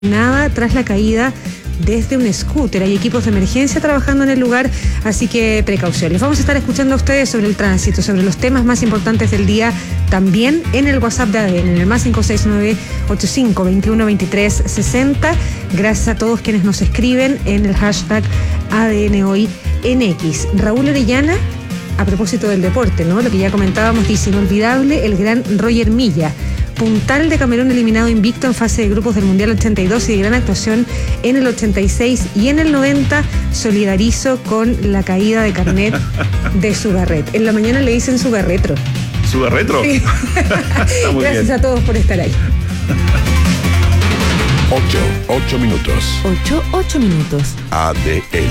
Nada tras la caída desde un scooter. Hay equipos de emergencia trabajando en el lugar, así que precaución. Les vamos a estar escuchando a ustedes sobre el tránsito, sobre los temas más importantes del día, también en el WhatsApp de ADN, en el más 569-85-21-23-60. Gracias a todos quienes nos escriben en el hashtag ADN Hoy en X. Raúl Orellana, a propósito del deporte, ¿no? Lo que ya comentábamos, dice: inolvidable el gran Roger Milla, puntal de Camerún eliminado invicto en fase de grupos del Mundial 82 y de gran actuación en el 86 y en el 90. Solidarizo con la caída de carnet de Sugarret. En la mañana le dicen Sugarretro. ¿Sugarretro? Sí. Gracias bien a todos por estar ahí. 8 minutos. 8 minutos. ADN.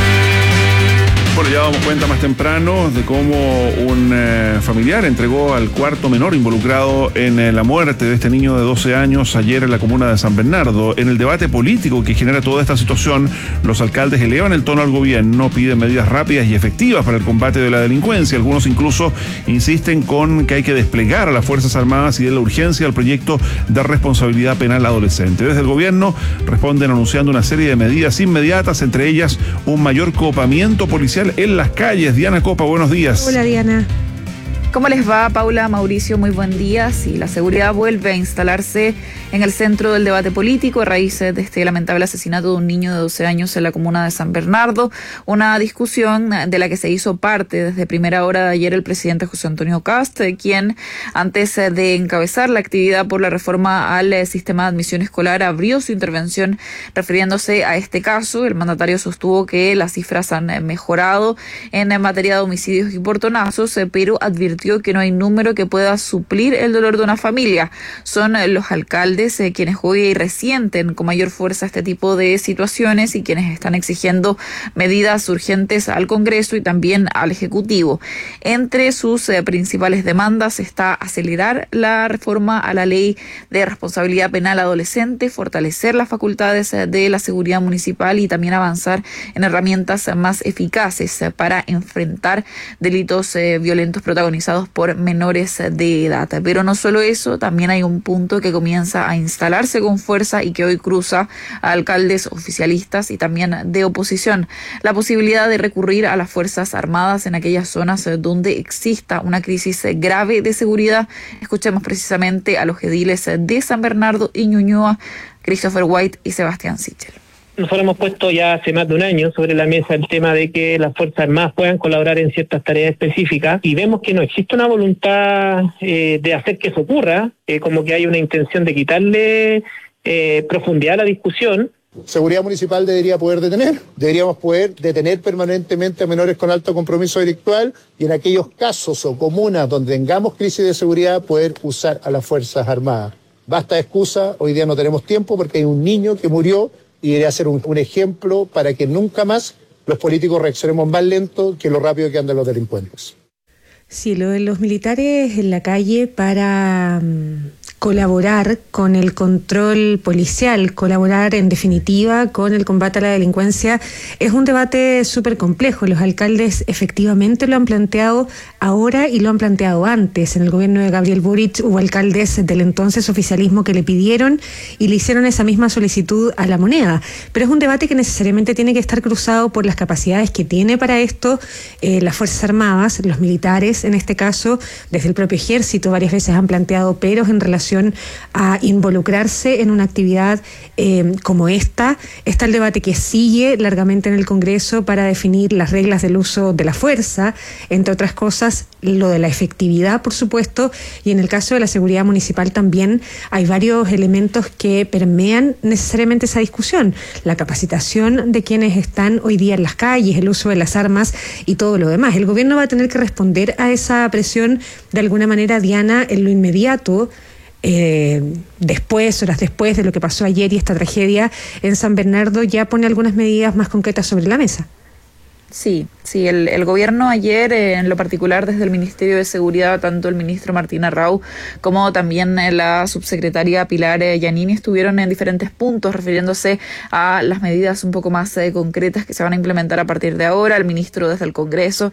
Bueno, ya damos cuenta más temprano de cómo un familiar entregó al cuarto menor involucrado en la muerte de este niño de 12 años ayer en la comuna de San Bernardo. En el debate político que genera toda esta situación, los alcaldes elevan el tono al gobierno, piden medidas rápidas y efectivas para el combate de la delincuencia. Algunos incluso insisten con que hay que desplegar a las Fuerzas Armadas y de la urgencia al proyecto de responsabilidad penal adolescente. Desde el gobierno responden anunciando una serie de medidas inmediatas, entre ellas un mayor copamiento policial en las calles. Diana Copa, buenos días. Hola, Diana. ¿Cómo les va, Paula, Mauricio? Muy buen día. Sí, la seguridad vuelve a instalarse en el centro del debate político a raíz de este lamentable asesinato de un niño de 12 años en la comuna de San Bernardo. Una discusión de la que se hizo parte desde primera hora de ayer el presidente José Antonio Kast, quien antes de encabezar la actividad por la reforma al sistema de admisión escolar abrió su intervención refiriéndose a este caso. El mandatario sostuvo que las cifras han mejorado en materia de homicidios y portonazos, pero advirtió que no hay número que pueda suplir el dolor de una familia. Son los alcaldes quienes hoy y resienten con mayor fuerza este tipo de situaciones y quienes están exigiendo medidas urgentes al Congreso y también al Ejecutivo. Entre sus principales demandas está acelerar la reforma a la ley de responsabilidad penal adolescente, fortalecer las facultades de la seguridad municipal y también avanzar en herramientas más eficaces para enfrentar delitos violentos protagonizados por menores de edad. Pero no solo eso, también hay un punto que comienza a instalarse con fuerza y que hoy cruza a alcaldes oficialistas y también de oposición: la posibilidad de recurrir a las Fuerzas Armadas en aquellas zonas donde exista una crisis grave de seguridad. Escuchemos precisamente a los ediles de San Bernardo y Ñuñoa, Christopher White y Sebastián Sichel. Nosotros hemos puesto ya hace más de un año sobre la mesa el tema de que las Fuerzas Armadas puedan colaborar en ciertas tareas específicas y vemos que no existe una voluntad de hacer que eso ocurra, como que hay una intención de quitarle profundidad a la discusión. Seguridad municipal deberíamos poder detener permanentemente a menores con alto compromiso delictual y en aquellos casos o comunas donde tengamos crisis de seguridad poder usar a las Fuerzas Armadas. Basta de excusa, hoy día no tenemos tiempo porque hay un niño que murió y debería ser un ejemplo para que nunca más los políticos reaccionemos más lento que lo rápido que andan los delincuentes. Sí, lo de los militares en la calle para colaborar con el control policial, colaborar en definitiva con el combate a la delincuencia, es un debate súper complejo. Los alcaldes efectivamente lo han planteado ahora y lo han planteado antes. En el gobierno de Gabriel Boric hubo alcaldes del entonces oficialismo que le pidieron y le hicieron esa misma solicitud a la moneda. Pero es un debate que necesariamente tiene que estar cruzado por las capacidades que tiene para esto las Fuerzas Armadas, los militares en este caso. Desde el propio ejército varias veces han planteado peros en relación a involucrarse en una actividad como esta. Está el debate que sigue largamente en el Congreso para definir las reglas del uso de la fuerza, entre otras cosas lo de la efectividad, por supuesto, y en el caso de la seguridad municipal también hay varios elementos que permean necesariamente esa discusión: la capacitación de quienes están hoy día en las calles, el uso de las armas y todo lo demás. El gobierno va a tener que responder a esa presión de alguna manera, Diana, en lo inmediato. Horas después de lo que pasó ayer y esta tragedia en San Bernardo, ya pone algunas medidas más concretas sobre la mesa. Sí, Sí, el gobierno ayer, en lo particular desde el Ministerio de Seguridad, tanto el ministro Martín Arrau como también la subsecretaria Pilar Giannini estuvieron en diferentes puntos refiriéndose a las medidas un poco más concretas que se van a implementar a partir de ahora, el ministro desde el Congreso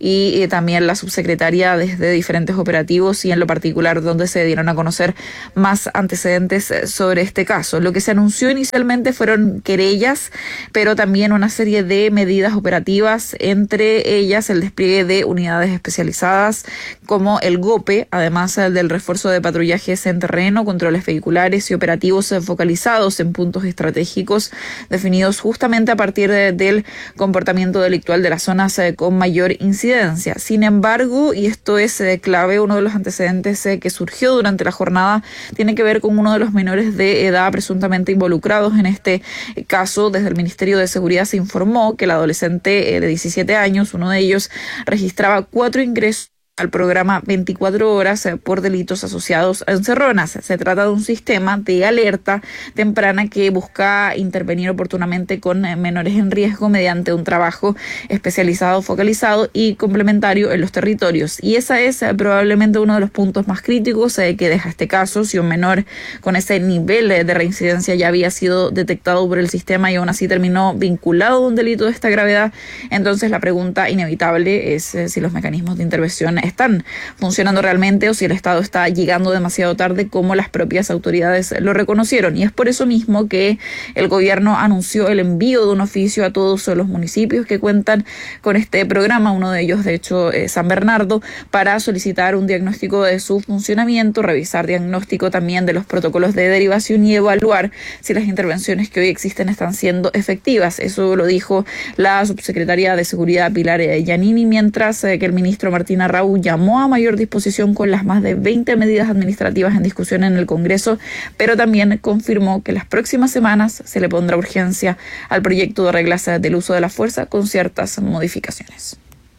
y también la subsecretaria desde diferentes operativos y en lo particular donde se dieron a conocer más antecedentes sobre este caso. Lo que se anunció inicialmente fueron querellas, pero también una serie de medidas operativas, entre ellas el despliegue de unidades especializadas como el GOPE, además del refuerzo de patrullajes en terreno, controles vehiculares y operativos focalizados en puntos estratégicos definidos justamente a partir del comportamiento delictual de las zonas con mayor incidencia. Sin embargo, y esto es clave, uno de los antecedentes que surgió durante la jornada tiene que ver con uno de los menores de edad presuntamente involucrados en este caso. Desde el Ministerio de Seguridad se informó que el adolescente de 17 años, uno de ellos, registraba 4 ingresos al programa 24 horas por delitos asociados a encerronas. Se trata de un sistema de alerta temprana que busca intervenir oportunamente con menores en riesgo mediante un trabajo especializado, focalizado y complementario en los territorios. Y esa es probablemente uno de los puntos más críticos que deja este caso. Si un menor con ese nivel de reincidencia ya había sido detectado por el sistema y aún así terminó vinculado a un delito de esta gravedad, entonces la pregunta inevitable es si los mecanismos de intervención están funcionando realmente o si el Estado está llegando demasiado tarde, como las propias autoridades lo reconocieron. Y es por eso mismo que el gobierno anunció el envío de un oficio a todos los municipios que cuentan con este programa, uno de ellos de hecho San Bernardo, para solicitar un diagnóstico de su funcionamiento, revisar diagnóstico también de los protocolos de derivación y evaluar si las intervenciones que hoy existen están siendo efectivas. Eso lo dijo la subsecretaria de Seguridad Pilar Giannini, mientras que el ministro Martín Arrau llamó a mayor disposición con las más de 20 medidas administrativas en discusión en el Congreso, pero también confirmó que las próximas semanas se le pondrá urgencia al proyecto de reglas del uso de la fuerza con ciertas modificaciones.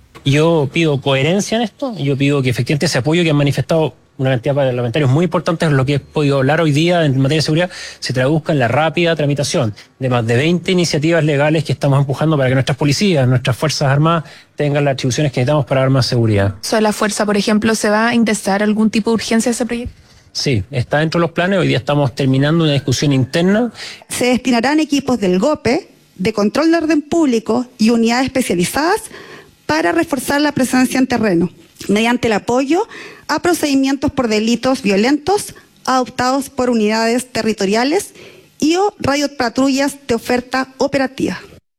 Yo pido coherencia en esto, yo pido que efectivamente ese apoyo que han manifestado una cantidad de parlamentarios muy importante en lo que he podido hablar hoy día en materia de seguridad, se traduzca en la rápida tramitación de más de 20 iniciativas legales que estamos empujando para que nuestras policías, nuestras Fuerzas Armadas tengan las atribuciones que necesitamos para dar más seguridad. ¿Sobre la fuerza, por ejemplo, se va a intestar algún tipo de urgencia a ese proyecto? Sí, está dentro de los planes. Hoy día estamos terminando una discusión interna. Se destinarán equipos del GOPE, de control de orden público y unidades especializadas para reforzar la presencia en terreno, mediante el apoyo a procedimientos por delitos violentos adoptados por unidades territoriales y o radiopatrullas de oferta operativa.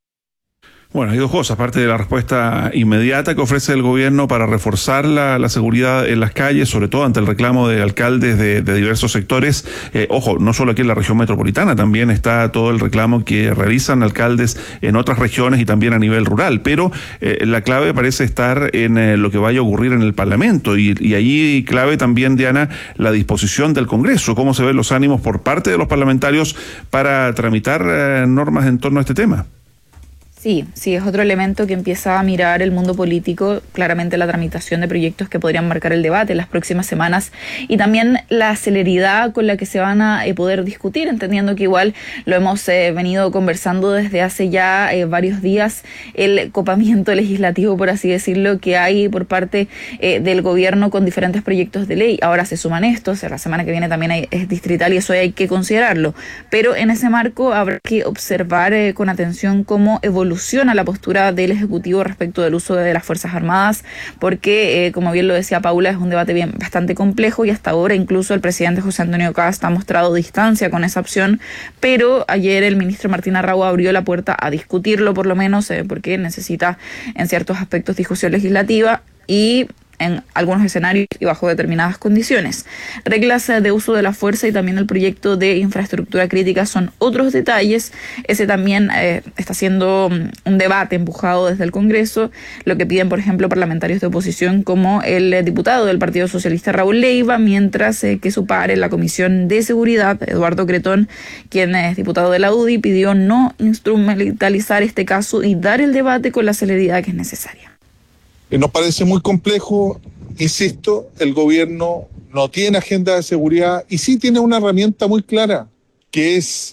Bueno, hay dos cosas, aparte de la respuesta inmediata que ofrece el gobierno para reforzar la seguridad en las calles, sobre todo ante el reclamo de alcaldes de diversos sectores. Ojo, no solo aquí en la región metropolitana, también está todo el reclamo que realizan alcaldes en otras regiones y también a nivel rural, pero la clave parece estar en lo que vaya a ocurrir en el Parlamento y allí clave también, Diana, la disposición del Congreso, cómo se ven los ánimos por parte de los parlamentarios para tramitar normas en torno a este tema. Sí, es otro elemento que empieza a mirar el mundo político, claramente la tramitación de proyectos que podrían marcar el debate en las próximas semanas y también la celeridad con la que se van a poder discutir, entendiendo que igual lo hemos venido conversando desde hace ya varios días, el copamiento legislativo, por así decirlo, que hay por parte del gobierno con diferentes proyectos de ley. Ahora se suman estos, la semana que viene también es distrital y eso hay que considerarlo, pero en ese marco habrá que observar con atención cómo evoluciona la postura del Ejecutivo respecto del uso de las Fuerzas Armadas, porque, como bien lo decía Paula, es un debate bastante complejo y hasta ahora incluso el presidente José Antonio Kast ha mostrado distancia con esa opción, pero ayer el ministro Martín Arrau abrió la puerta a discutirlo por lo menos, porque necesita en ciertos aspectos discusión legislativa y en algunos escenarios y bajo determinadas condiciones. Reglas de uso de la fuerza y también el proyecto de infraestructura crítica son otros detalles. Ese también está siendo un debate empujado desde el Congreso, lo que piden, por ejemplo, parlamentarios de oposición como el diputado del Partido Socialista Raúl Leiva, mientras que su par en la Comisión de Seguridad, Eduardo Cretón, quien es diputado de la UDI, pidió no instrumentalizar este caso y dar el debate con la celeridad que es necesaria. Nos parece muy complejo, insisto, el gobierno no tiene agenda de seguridad y sí tiene una herramienta muy clara, que es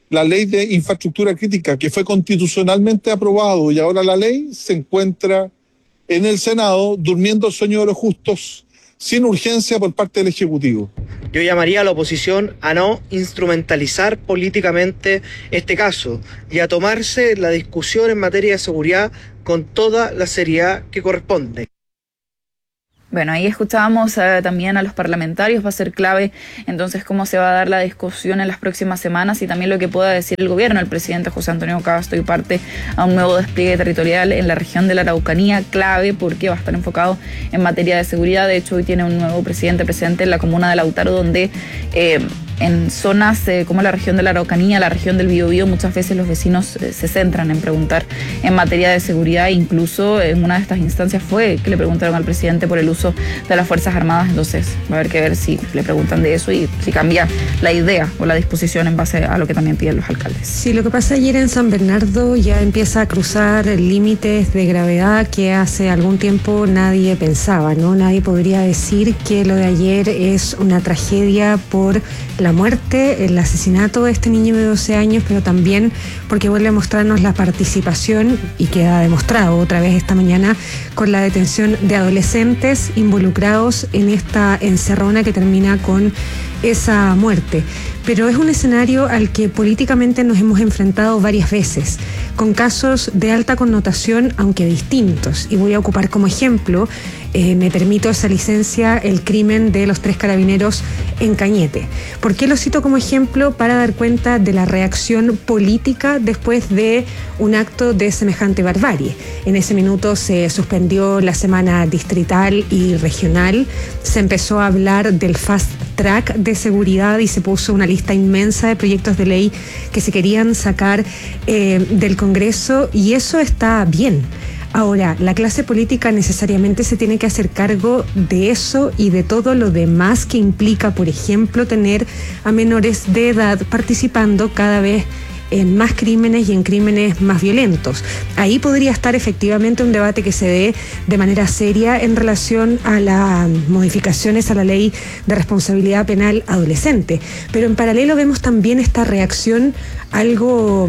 la ley de infraestructura crítica, que fue constitucionalmente aprobado y ahora la ley se encuentra en el Senado durmiendo el sueño de los justos sin urgencia por parte del Ejecutivo. Yo llamaría a la oposición a no instrumentalizar políticamente este caso y a tomarse la discusión en materia de seguridad con toda la seriedad que corresponde. Bueno, ahí escuchábamos también a los parlamentarios. Va a ser clave entonces cómo se va a dar la discusión en las próximas semanas y también lo que pueda decir el gobierno. El presidente José Antonio Cast y parte a un nuevo despliegue territorial en la región de la Araucanía, clave porque va a estar enfocado en materia de seguridad. De hecho, hoy tiene un nuevo presidente en la comuna de Lautaro, donde en zonas como la región de la Araucanía, la región del Biobío, muchas veces los vecinos se centran en preguntar en materia de seguridad. Incluso en una de estas instancias fue que le preguntaron al presidente por el uso de las Fuerzas Armadas. Entonces va a haber que ver si le preguntan de eso y si cambia la idea o la disposición en base a lo que también piden los alcaldes. Sí, lo que pasa ayer en San Bernardo ya empieza a cruzar límites de gravedad que hace algún tiempo nadie pensaba, ¿no? Nadie podría decir que lo de ayer es una tragedia por la muerte, el asesinato de este niño de 12 años, pero también porque vuelve a mostrarnos la participación, y queda demostrado otra vez esta mañana, con la detención de adolescentes involucrados en esta encerrona que termina con esa muerte. Pero es un escenario al que políticamente nos hemos enfrentado varias veces, con casos de alta connotación, aunque distintos. Y voy a ocupar como ejemplo, me permito esa licencia, el crimen de los 3 carabineros en Cañete. ¿Por qué lo cito como ejemplo? Para dar cuenta de la reacción política después de un acto de semejante barbarie. En ese minuto se suspendió la semana distrital y regional, se empezó a hablar del fast track de seguridad y se puso una lista inmensa de proyectos de ley que se querían sacar del Congreso, y eso está bien. Ahora, la clase política necesariamente se tiene que hacer cargo de eso y de todo lo demás que implica, por ejemplo, tener a menores de edad participando cada vez en más crímenes y en crímenes más violentos. Ahí podría estar efectivamente un debate que se dé de manera seria en relación a las modificaciones a la ley de responsabilidad penal adolescente. Pero en paralelo vemos también esta reacción algo,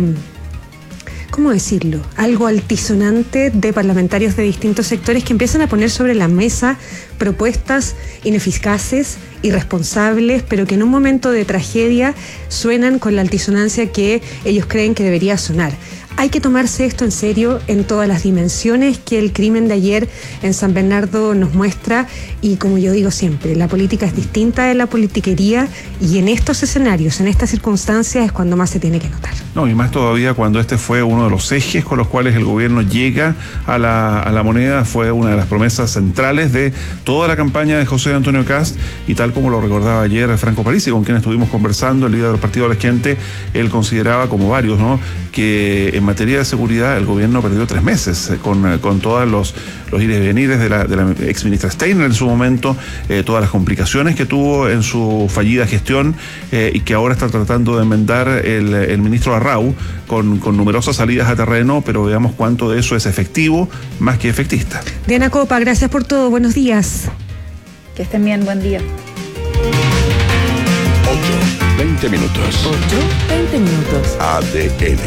¿cómo decirlo?, algo altisonante de parlamentarios de distintos sectores que empiezan a poner sobre la mesa propuestas ineficaces, irresponsables, pero que en un momento de tragedia suenan con la altisonancia que ellos creen que debería sonar. Hay que tomarse esto en serio en todas las dimensiones que el crimen de ayer en San Bernardo nos muestra, y como yo digo siempre, la política es distinta de la politiquería, y en estos escenarios, en estas circunstancias, es cuando más se tiene que notar. No, y más todavía cuando este fue uno de los ejes con los cuales el gobierno llega a la moneda, fue una de las promesas centrales de toda la campaña de José Antonio Cast, y tal como lo recordaba ayer Franco Parisi, con quien estuvimos conversando, el líder del Partido de la Gente, él consideraba, como varios, ¿no?, que en materia de seguridad el gobierno perdió 3 meses con todos los ires y venires de la exministra Steiner en su momento, todas las complicaciones que tuvo en su fallida gestión, y que ahora está tratando de enmendar el ministro Arrau con numerosas salidas a terreno, pero veamos cuánto de eso es efectivo más que efectista. Diana Copa, gracias por todo, buenos días. Que estén bien, buen día. 8:20 minutos. 8:20 minutos. ADN.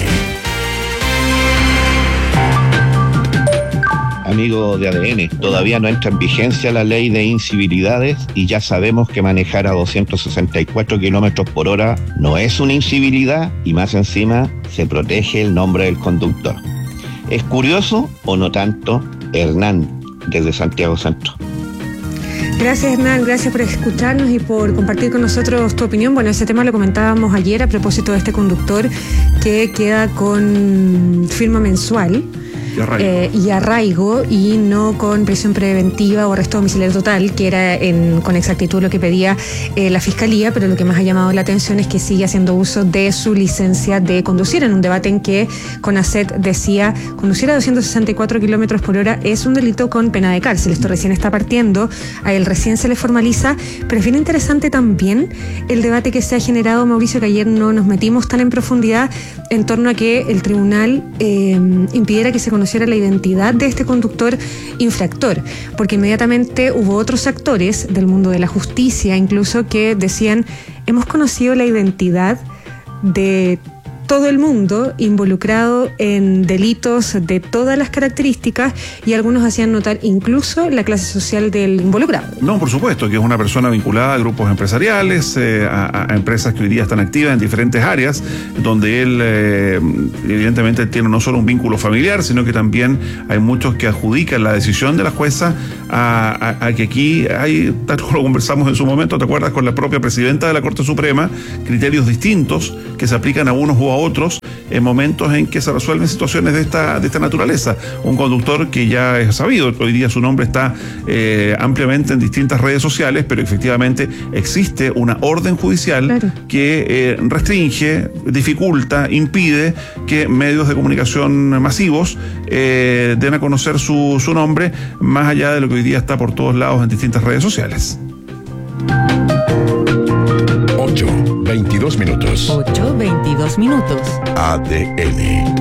Amigo de ADN, todavía no entra en vigencia la ley de incivilidades y ya sabemos que manejar a 264 kilómetros por hora no es una incivilidad, y más encima se protege el nombre del conductor. ¿Es curioso o no tanto? Hernán, desde Santiago Centro. Gracias, Hernán, gracias por escucharnos y por compartir con nosotros tu opinión. Bueno, ese tema lo comentábamos ayer a propósito de este conductor que queda con firma mensual y arraigo, y no con prisión preventiva o arresto domiciliario total, que era con exactitud lo que pedía la Fiscalía, pero lo que más ha llamado la atención es que sigue haciendo uso de su licencia de conducir, en un debate en que CONACET decía conducir a 264 kilómetros por hora es un delito con pena de cárcel. Esto recién está partiendo, a él recién se le formaliza, pero es bien interesante también el debate que se ha generado, Mauricio, que ayer no nos metimos tan en profundidad, en torno a que el tribunal impidiera que se conociera la identidad de este conductor infractor, porque inmediatamente hubo otros actores del mundo de la justicia incluso que decían: hemos conocido la identidad de todo el mundo involucrado en delitos de todas las características, y algunos hacían notar incluso la clase social del involucrado. No, por supuesto, que es una persona vinculada a grupos empresariales, a empresas que hoy día están activas en diferentes áreas, donde él evidentemente tiene no solo un vínculo familiar, sino que también hay muchos que adjudican la decisión de la jueza a que aquí hay, tal como lo conversamos en su momento, ¿te acuerdas?, con la propia presidenta de la Corte Suprema, criterios distintos que se aplican a unos u a otros en momentos en que se resuelven situaciones de esta naturaleza. Un conductor que ya es sabido, hoy día su nombre está ampliamente en distintas redes sociales, pero efectivamente existe una orden judicial que restringe, dificulta, impide que medios de comunicación masivos den a conocer su nombre, más allá de lo que hoy día está por todos lados en distintas redes sociales. 8:22 minutos. 8:22 minutos. ADN.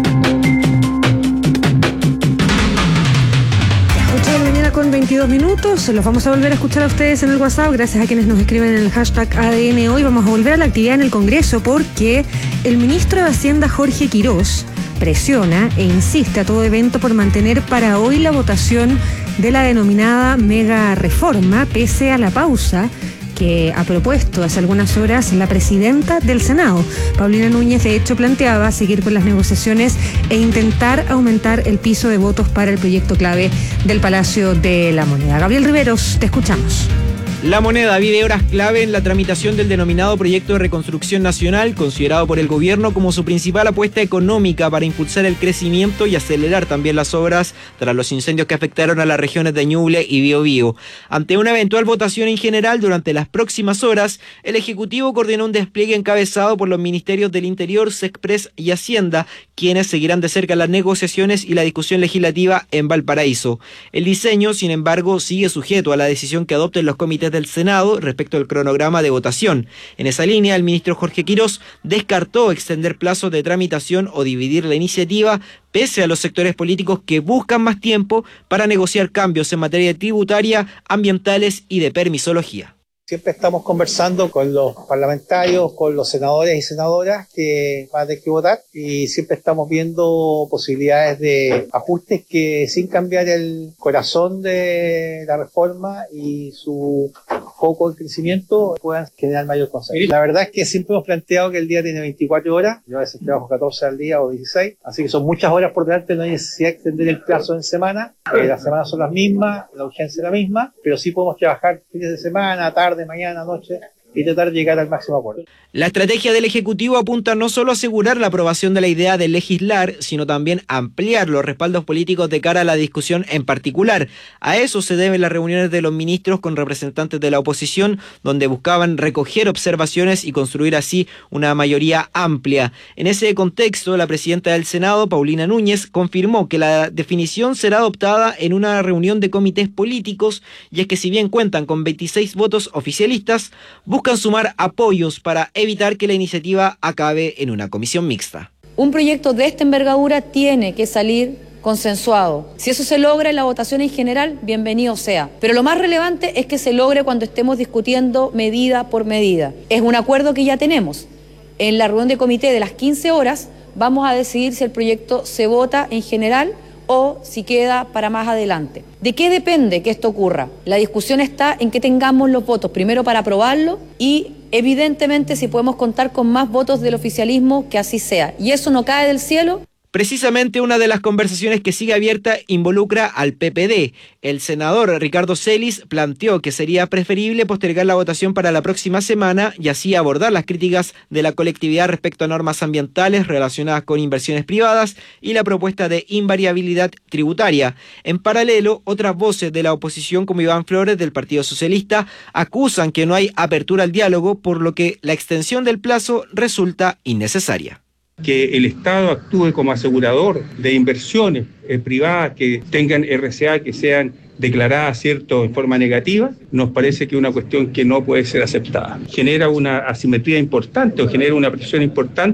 8 de la mañana con 22 minutos. Los vamos a volver a escuchar a ustedes en el WhatsApp, gracias a quienes nos escriben en el hashtag ADN hoy. Vamos a volver a la actividad en el Congreso porque el ministro de Hacienda, Jorge Quirós, presiona e insiste a todo evento por mantener para hoy la votación de la denominada mega reforma, pese a la pausa que ha propuesto hace algunas horas la presidenta del Senado. Paulina Núñez, de hecho, planteaba seguir con las negociaciones e intentar aumentar el piso de votos para el proyecto clave del Palacio de la Moneda. Gabriel Riveros, te escuchamos. La Moneda vive horas clave en la tramitación del denominado Proyecto de Reconstrucción Nacional, considerado por el gobierno como su principal apuesta económica para impulsar el crecimiento y acelerar también las obras tras los incendios que afectaron a las regiones de Ñuble y Biobío. Ante una eventual votación en general durante las próximas horas, el Ejecutivo coordinó un despliegue encabezado por los ministerios del Interior, Sexpress y Hacienda, quienes seguirán de cerca las negociaciones y la discusión legislativa en Valparaíso. El diseño, sin embargo, sigue sujeto a la decisión que adopten los comités del Senado respecto al cronograma de votación. En esa línea, el ministro Jorge Quirós descartó extender plazos de tramitación o dividir la iniciativa, pese a los sectores políticos que buscan más tiempo para negociar cambios en materia tributaria, ambientales y de permisología. Siempre estamos conversando con los parlamentarios, con los senadores y senadoras que van a tener que votar, y siempre estamos viendo posibilidades de ajustes que, sin cambiar el corazón de la reforma y su foco en crecimiento, puedan generar mayor consenso. La verdad es que siempre hemos planteado que el día tiene 24 horas, yo a veces trabajo 14 al día o 16, así que son muchas horas por delante, no hay necesidad de extender el plazo en semana, las semanas son las mismas, la urgencia es la misma, pero sí podemos trabajar fines de semana, tarde, mañana, noche, y tratar de llegar al máximo acuerdo. La estrategia del Ejecutivo apunta no solo a asegurar la aprobación de la idea de legislar, sino también ampliar los respaldos políticos de cara a la discusión en particular. A eso se deben las reuniones de los ministros con representantes de la oposición, donde buscaban recoger observaciones y construir así una mayoría amplia. En ese contexto, la presidenta del Senado, Paulina Núñez, confirmó que la definición será adoptada en una reunión de comités políticos, y es que si bien cuentan con 26 votos oficialistas, buscan sumar apoyos para evitar que la iniciativa acabe en una comisión mixta. Un proyecto de esta envergadura tiene que salir consensuado. Si eso se logra en la votación en general, bienvenido sea. Pero lo más relevante es que se logre cuando estemos discutiendo medida por medida. Es un acuerdo que ya tenemos. En la reunión de comité de las 15 horas vamos a decidir si el proyecto se vota en general o si queda para más adelante. ¿De qué depende que esto ocurra? La discusión está en que tengamos los votos primero para aprobarlo y evidentemente si podemos contar con más votos del oficialismo, que así sea. Y eso no cae del cielo. Precisamente una de las conversaciones que sigue abierta involucra al PPD. El senador Ricardo Celis planteó que sería preferible postergar la votación para la próxima semana y así abordar las críticas de la colectividad respecto a normas ambientales relacionadas con inversiones privadas y la propuesta de invariabilidad tributaria. En paralelo, otras voces de la oposición, como Iván Flores del Partido Socialista, acusan que no hay apertura al diálogo, por lo que la extensión del plazo resulta innecesaria. Que el Estado actúe como asegurador de inversiones privadas que tengan RCA, que sean declaradas, ¿cierto?, en forma negativa, nos parece que es una cuestión que no puede ser aceptada. Genera una asimetría importante o genera una presión importante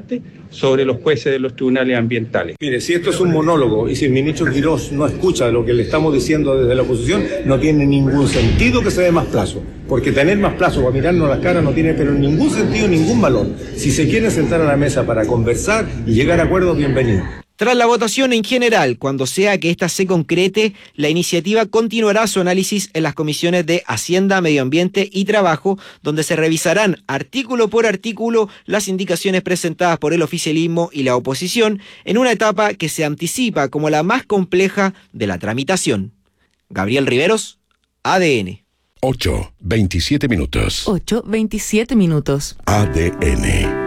sobre los jueces de los tribunales ambientales. Mire, si esto es un monólogo y si el ministro Quirós no escucha lo que le estamos diciendo desde la oposición, no tiene ningún sentido que se dé más plazo, porque tener más plazo para mirarnos las caras no tiene pero ningún sentido, ningún valor. Si se quieren sentar a la mesa para conversar y llegar a acuerdos, bienvenido. Tras la votación en general, cuando sea que ésta se concrete, la iniciativa continuará su análisis en las comisiones de Hacienda, Medio Ambiente y Trabajo, donde se revisarán artículo por artículo las indicaciones presentadas por el oficialismo y la oposición, en una etapa que se anticipa como la más compleja de la tramitación. Gabriel Riveros, ADN. 8:27 minutos. 8:27 minutos. ADN.